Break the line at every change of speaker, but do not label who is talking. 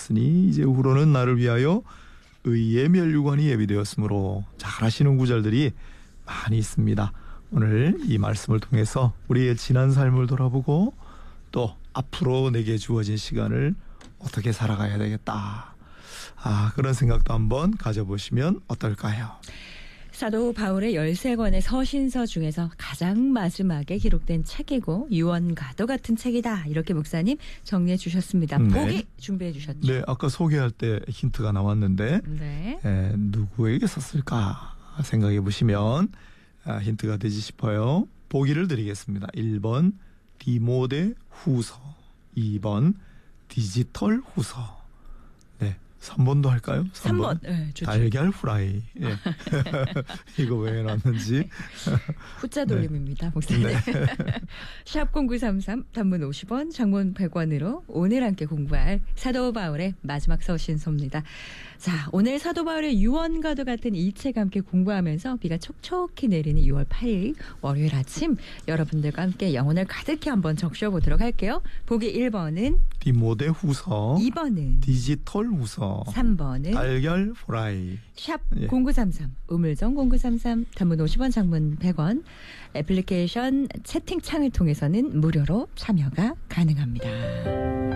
예비되었으니 이제 후로는 나를 위하여 의의 면류관이 예비되었으므로 잘하시는 구절들이 많이 있습니다. 오늘 이 말씀을 통해서 우리의 지난 삶을 돌아보고 또 앞으로 내게 주어진 시간을 어떻게 살아가야 되겠다. 그런 생각도 한번 가져보시면 어떨까요?
사도 바울의 13권의 서신서 중에서 가장 마지막에 기록된 책이고 유언가도 같은 책이다. 이렇게 목사님 정리해 주셨습니다.
네.
보기 준비해 주셨죠?
네, 아까 소개할 때 힌트가 나왔는데
네.
누구에게 썼을까 생각해 보시면 힌트가 되지 싶어요. 보기를 드리겠습니다. 1번 디모데 후서, 2번 디지털 후서. 네, 3번도 할까요?
3번. 네, 좋죠.
달걀 후라이. 예. 이거 왜 해놨는지.
후자 돌림입니다. 목사님.
네.
샵 0933 단문 50원 장문 100원으로 오늘 함께 공부할 사도 바울의 마지막 서신서입니다. 자, 오늘 사도 바울의 유언과도 같은 이 책 함께 공부하면서 비가 촉촉히 내리는 6월 8일 월요일 아침 여러분들과 함께 영혼을 가득히 한번 적셔보도록 할게요. 보기 1번은
디모데 후서,
2번은
디지털 후서,
3번은
달걀 후라이.
샵
예.
0933 우물정 0933 단문 50원 장문 100원 애플리케이션 채팅창을 통해서는 무료로 참여가 가능합니다.